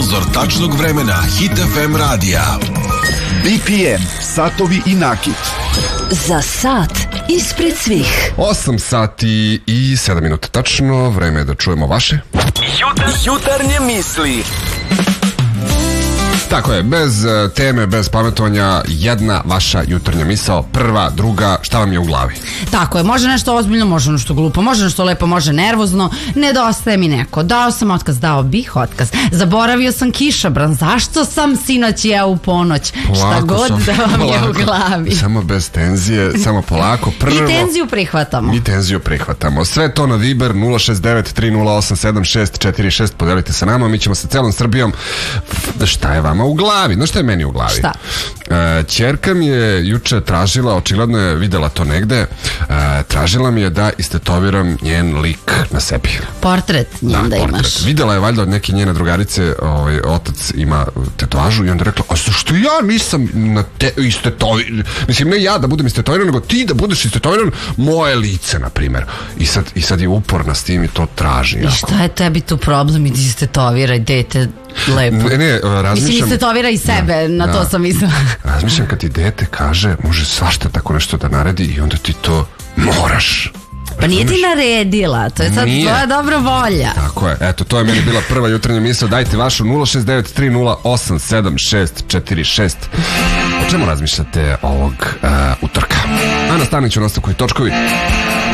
Sponzor tačnog vremena Hit FM radija. BPM, satovi i nakit. Za sat ispred svih. 8 sati i 7 minuta tačno. Vreme je da čujemo vaše Jutarnje misli. Tako je, bez teme, bez pametovanja, jedna vaša jutarnja misao, prva, druga, šta vam je u glavi? Tako je, može nešto ozbiljno, može nešto glupo, može nešto lepo, može nervozno. Nedostaje mi neko, dao sam otkaz, dao bih otkaz, zaboravio sam kišobran, zašto sam sinoć jeo u ponoć, šta god da vam je u glavi. Samo bez tenzije, samo polako. Prvo, I tenziju prihvatamo. Sve to na Viber 069-308-7646, podelite sa nama, mi ćemo sa celom Srbijom. Šta je vama u glavi? No šta je meni u glavi? Šta? Ćerka mi je juče tražila, očigledno je videla to negde, tražila mi je da istetoviram njen lik na sebi. Portret njen da imaš. Videla je valjda od neke njene drugarice, otac ima tetovažu i onda rekla, a zašto ja nisam istetoviran? Mislim, ne ja da budem istetoviran, nego ti da budeš istetoviran moje lice, na primjer. I sad je uporna s tim i to traži. I šta je tebi tu problem? Idi istetoviraj dete lepo. Ne, razmišljam. Mislim, istetovira i sebe, na to sam mislila. Razmišljam kad ti dete kaže, može svašta tako nešto da naredi i onda ti to moraš. Pa nije ti naredila, to je sad tvoja dobra volja. Tako je, eto, to je meni bila prva jutarnja misao. Dajte vašu 069-308-7646. O čemu razmišljate ovog utorka? Ana Stanić u nastavku i točkovi.